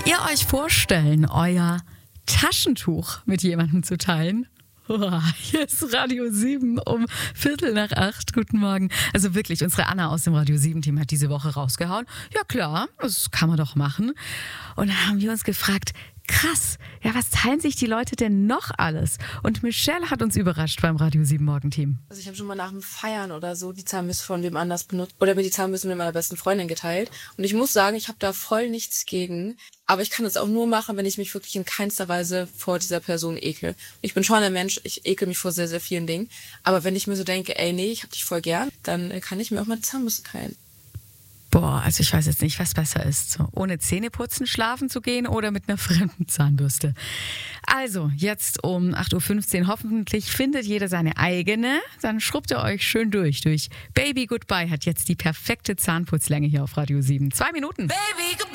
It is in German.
Könnt ihr euch vorstellen, euer Taschentuch mit jemandem zu teilen? Hier ist Radio 7 um 7:15. Guten Morgen. Also wirklich, unsere Anna aus dem Radio 7-Team hat diese Woche rausgehauen. Ja klar, das kann man doch machen. Und dann haben wir uns gefragt, krass, ja, was teilen sich die Leute denn noch alles? Und Michelle hat uns überrascht beim Radio 7 Morgenteam. Also ich habe schon mal nach dem Feiern oder so die Zahnbürste von wem anders benutzt oder mir die Zahnbürste mit meiner besten Freundin geteilt. Und ich muss sagen, ich habe da voll nichts gegen. Aber ich kann das auch nur machen, wenn ich mich wirklich in keinster Weise vor dieser Person ekel. Ich bin schon ein Mensch, ich ekel mich vor sehr, sehr vielen Dingen. Aber wenn ich mir so denke, ey, nee, ich hab dich voll gern, dann kann ich mir auch mal die Zahnbürste teilen. Boah, also ich weiß jetzt nicht, was besser ist. So, ohne Zähneputzen schlafen zu gehen oder mit einer fremden Zahnbürste. Also, jetzt um 8:15 Uhr. Hoffentlich findet jeder seine eigene. Dann schrubbt ihr euch schön durch. Baby Goodbye hat jetzt die perfekte Zahnputzlänge hier auf Radio 7. 2 Minuten. Baby Goodbye.